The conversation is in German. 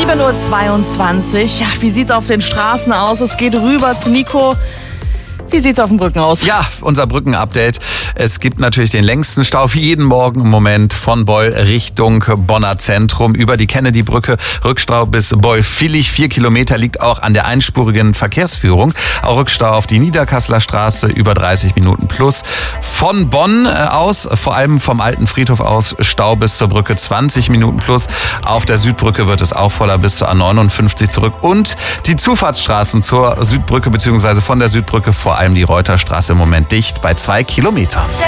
7:22 Uhr. Ja, wie sieht's auf den Straßen aus? Es geht rüber zu Nico. Wie sieht's auf den Brücken aus? Ja, unser Brückenupdate. Es gibt natürlich den längsten Stau für jeden Morgen im Moment von Beul Richtung Bonner Zentrum über die Kennedy-Brücke. Rückstau bis Beul-Villich. 4 Kilometer liegt auch an der einspurigen Verkehrsführung. Auch Rückstau auf die Niederkasseler Straße über 30 Minuten plus. Von Bonn aus, vor allem vom Alten Friedhof aus, Stau bis zur Brücke 20 Minuten plus. Auf der Südbrücke wird es auch voller bis zur A59 zurück. Und die Zufahrtsstraßen zur Südbrücke bzw. von der Südbrücke, vor allem die Reuterstraße, im Moment dicht bei 2 Kilometern.